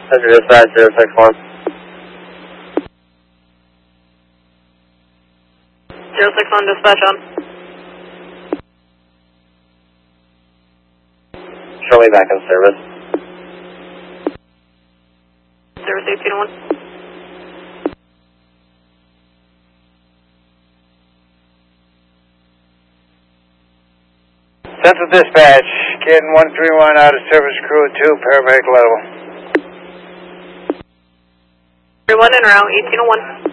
Central Dispatch 061. 061 dispatch on. Show me back in service. Service 1801. Central Dispatch, Canton 131 out of service, crew 2, paramedic level. 31 en route, 1801.